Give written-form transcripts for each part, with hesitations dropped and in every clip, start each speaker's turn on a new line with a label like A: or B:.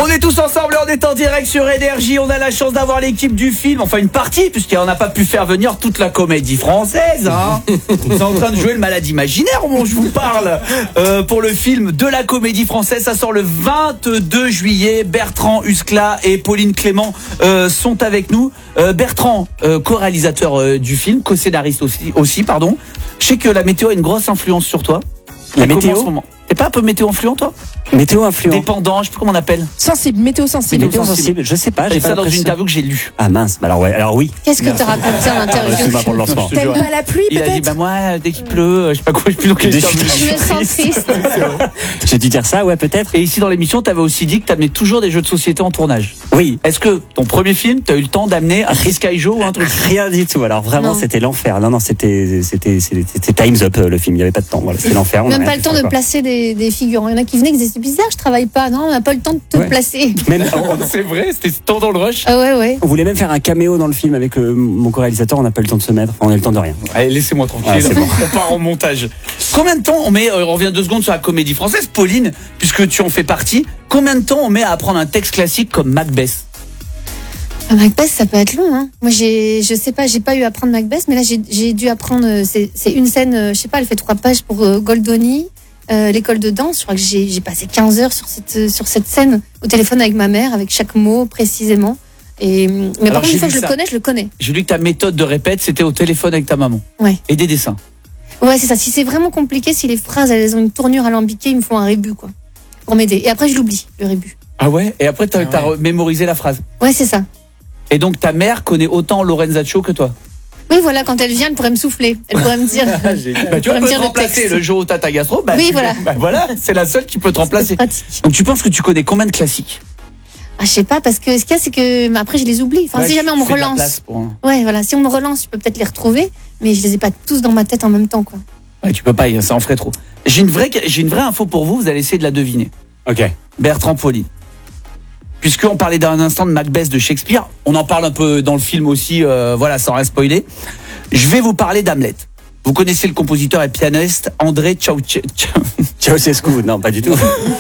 A: On est tous ensemble, on est en direct sur Énergie. On a la chance d'avoir l'équipe du film, enfin une partie, puisqu'on n'a pas pu faire venir toute la comédie française. Vous êtes en train de jouer le malade imaginaire au moment où je vous parle. Pour le film de la comédie française, ça sort le 22 juillet. Bertrand Huskla et Pauline Clément sont avec nous. Bertrand, co-réalisateur du film, co-scénariste aussi, pardon. Je sais que la météo a une grosse influence sur toi.
B: La météo ?
A: T'es pas un peu météo influent, toi ?
B: Météo influent.
A: Dépendant, je sais pas comment on appelle.
C: Sensible, météo sensible.
B: Météo sensible, je sais pas.
A: J'ai ça dans une interview que j'ai lue.
B: Ah mince, alors ouais, alors oui.
C: Qu'est-ce que t'as raconté en interview?
B: Pour le lancement.
C: T'aimes pas la pluie,
A: Il a dit,
C: peut-être?
A: bah moi, dès qu'il pleut, je sais pas quoi, je sais plus dans quelle
B: Des
A: interview.
C: Je me sens triste.
B: J'ai dû dire ça, ouais, peut-être.
A: Et ici dans l'émission, t'avais aussi dit que t'amenais toujours des jeux de société en tournage.
B: Oui.
A: Est-ce que ton premier film, t'as eu le temps d'amener un Chris Kaijo ou un truc?
B: Rien du tout. Alors vraiment,
C: Non.
B: c'était l'enfer. Non, c'était Time's Up le film. Il y avait pas de temps. Voilà, c'était l'enfer. On a
C: Même
B: rien
C: pas
B: pu
C: le temps
B: faire,
C: de
B: quoi.
C: placer des figurants. Il y en a qui venaient qui disaient c'est bizarre, je travaille pas. Non, on n'a pas le temps de te
B: Ouais.
C: placer.
B: Même,
A: C'est vrai, c'était tant dans le rush.
C: Ah ouais.
B: on voulait même faire un caméo dans le film avec mon co-réalisateur. On n'a pas eu le temps de se mettre. Enfin, on a eu le temps de rien.
A: Allez, laissez-moi tranquille.
B: Ouais, c'est bon.
A: On part en montage. Combien de temps on met, on revient 2 secondes sur la comédie française, Pauline, puisque tu en fais partie, combien de temps on met à apprendre un texte classique comme Macbeth?
C: Macbeth, ça peut être long. Hein. Moi, je sais pas, j'ai pas eu à apprendre Macbeth, mais là, j'ai dû apprendre. C'est une scène, je sais pas, elle fait 3 pages pour Goldoni, l'école de danse. Je crois que j'ai passé 15 heures sur cette scène au téléphone avec ma mère, avec chaque mot précisément. Mais
A: Alors,
C: par contre,
A: j'ai
C: une fois
A: vu
C: que
A: ça.
C: je le connais.
A: J'ai lu que ta méthode de répète, c'était au téléphone avec ta maman.
C: Ouais.
A: Et des dessins.
C: Ouais, c'est ça. Si c'est vraiment compliqué, si les phrases elles ont une tournure alambiquée, ils me font un rébut, quoi, pour m'aider. Et après, je l'oublie, le rébut.
A: Ah ouais? Et après, t'as mémorisé la phrase.
C: Ouais, c'est ça.
A: Et donc, ta mère connaît autant Lorenzaccio que toi.
C: Oui, voilà, quand elle vient, elle pourrait me souffler. Elle pourrait me dire.
A: Bah, tu vois,
C: me
A: peut te
C: dire le
A: remplacer
C: texte.
A: le jour où t'as ta gastro. Bah,
C: Oui, voilà.
A: Bah, voilà, c'est la seule qui peut te remplacer.
C: C'est pratique.
A: Donc, tu penses que tu connais combien de classiques?
C: Ah, je sais pas, parce que ce qu'il y a, c'est que mais après, je les oublie. Enfin,
A: Ouais,
C: si jamais on
A: tu
C: me
A: fais de la
C: relance.
A: place pour un-
C: Ouais, voilà. Si on me relance, je peux peut-être les retrouver, mais je les ai pas tous dans ma tête en même temps, quoi.
A: Ouais, tu peux pas, ça en ferait trop. J'ai une vraie info pour vous, vous allez essayer de la deviner.
B: Ok.
A: Bertrand Pauline. Puisqu'on parlait d'un instant de Macbeth de Shakespeare, on en parle un peu dans le film aussi, voilà, sans rien spoiler. Je vais vous parler d'Hamlet. Vous connaissez le compositeur et pianiste André
B: Ceausescu, non, pas du tout.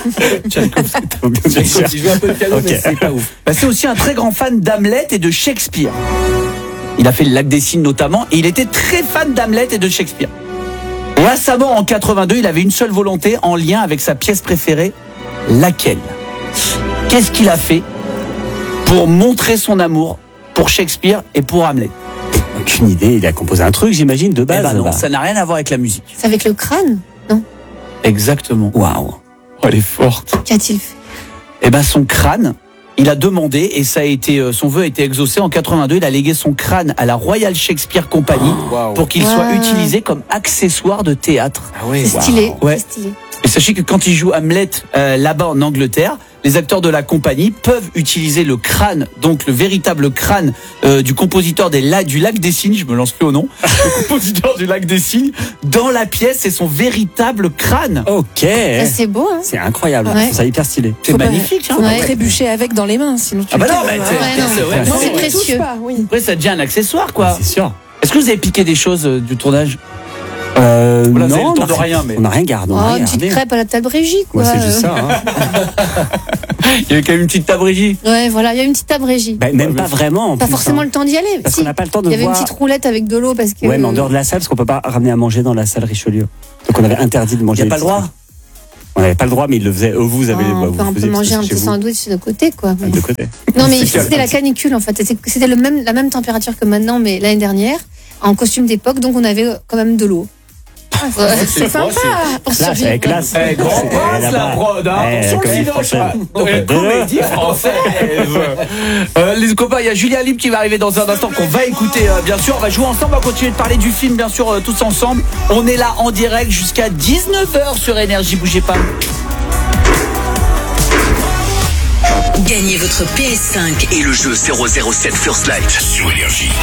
B: Bien sûr.
A: Je joue un peu de piano, mais
B: Ok.
A: c'est pas ouf. Bah, c'est aussi un très grand fan d'Hamlet et de Shakespeare. Il a fait le Lac des Cygnes notamment, et il était très fan d'Hamlet et de Shakespeare. Et à sa mort en 82, il avait une seule volonté en lien avec sa pièce préférée, laquelle? Qu'est-ce qu'il a fait pour montrer son amour pour Shakespeare et pour Hamlet?
B: Aucune idée. Il a composé un truc, j'imagine, de
A: Eh
B: base.
A: ben non,
B: Bah.
A: ça n'a rien à voir avec la musique.
C: C'est avec le crâne? Non.
A: Exactement.
B: Waouh.
A: Oh, elle est forte.
C: Qu'a-t-il fait?
A: Eh ben son crâne, il a demandé et ça a été son vœu a été exaucé en 82. Il a légué son crâne à la Royal Shakespeare Company pour qu'il soit
C: Wow.
A: utilisé comme accessoire de théâtre.
B: Ah ouais.
C: C'est stylé.
A: Ouais.
C: C'est stylé.
A: Et sachez que quand il joue Hamlet là-bas en Angleterre, les acteurs de la compagnie peuvent utiliser le crâne, donc le véritable crâne du compositeur du Lac des Cygnes, je me lance plus au nom, le compositeur du Lac des Cygnes, dans la pièce, c'est son véritable crâne.
B: Ok.
C: Ah, c'est beau, hein?
B: C'est incroyable.
C: Ouais.
B: C'est hyper stylé.
A: C'est magnifique. Hein.
C: Faut pas
A: Ouais.
C: trébucher
D: avec dans les mains, sinon tu
A: Ah bah non,
D: le
A: mais
D: casses.
A: c'est-
C: Ouais, non.
A: c'est- ouais,
C: Non, c'est
A: ouais.
C: précieux.
D: Pas, oui.
A: Après, ça devient un accessoire, quoi.
B: C'est sûr.
A: Est-ce que vous avez piqué des choses du tournage? Voilà, vous avez
B: non,
A: le temps de rien, mais-
B: on n'a rien gardé. on a
C: Oh,
B: rien
C: une petite
B: gardé.
C: crêpe à la table régie, quoi.
B: Ouais, c'est juste ça. Hein.
A: Il y avait quand même une petite tabrégie.
C: Ouais, voilà, il y a une petite table régie.
B: Bah, même pas vraiment. en
C: Pas
B: plus,
C: forcément
B: hein.
C: le temps d'y aller.
B: Parce
C: Si.
B: qu'on n'a pas le temps de
C: Il y avait
B: voir.
C: une petite roulette avec de l'eau parce que.
B: Ouais, mais en dehors de la salle, parce qu'on peut pas ramener à manger dans la salle Richelieu. Donc on avait interdit de
A: Il
B: manger.
A: n'y a pas
B: des
A: le droit.
B: petits trucs. On n'avait pas le droit, mais ils le faisaient. Vous avez.
C: On peut un peu manger un petit sandwich de côté, quoi.
B: De côté.
C: Non, mais
B: C'est
C: c'était la canicule, en fait. C'était la même température que maintenant, mais l'année dernière, en costume d'époque, donc on avait quand même de l'eau. Ouais.
D: C'est sympa.
C: Pour
B: Classe,
C: survivre.
B: avec classe.
A: Eh, grand
B: C'est-
A: passe la
B: là-bas.
A: prod, hein.
B: Eh,
A: Attention le
B: comédie
A: silence.
B: française.
A: Comédie française. Les copains, il y a Julia Libre qui va arriver dans un instant qu'on va écouter, bien sûr. On va jouer ensemble, on va continuer de parler du film, bien sûr, tous ensemble. On est là en direct jusqu'à 19h sur Énergie, bougez pas.
E: Gagnez votre PS5
F: Et le jeu 007 First Light sur Énergie.